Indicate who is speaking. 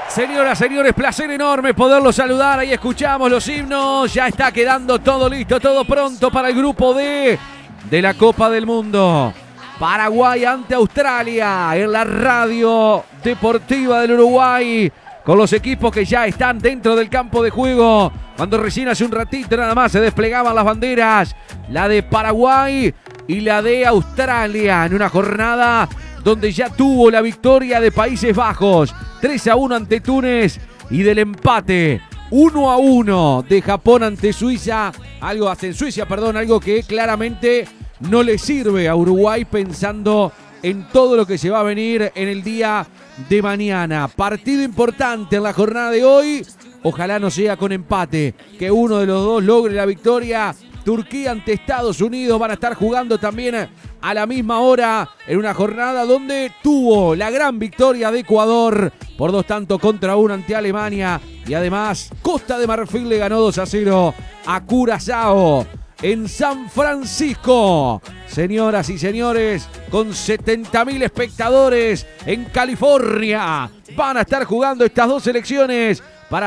Speaker 1: Señoras, señores, placer enorme poderlos saludar. Ahí escuchamos los himnos. Ya está quedando todo listo, todo pronto para el grupo D de la Copa del Mundo. Paraguay ante Australia en la radio deportiva del Uruguay, con los equipos que ya están dentro del campo de juego. Cuando recién hace un ratito nada más se desplegaban las banderas, la de Paraguay y la de Australia, en una jornada donde ya tuvo la victoria de Países Bajos, 3-1 ante Túnez, y del empate 1-1 de Japón ante Suiza, algo que claramente no le sirve a Uruguay pensando en todo lo que se va a venir en el día de mañana. Partido importante en la jornada de hoy. Ojalá no sea con empate, que uno de los dos logre la victoria. Turquía ante Estados Unidos van a estar jugando también a la misma hora en una jornada donde tuvo la gran victoria de Ecuador por 2-1 ante Alemania. Y además Costa de Marfil le ganó 2-0 a Curazao en San Francisco. Señoras y señores, con 70.000 espectadores en California, van a estar jugando estas dos selecciones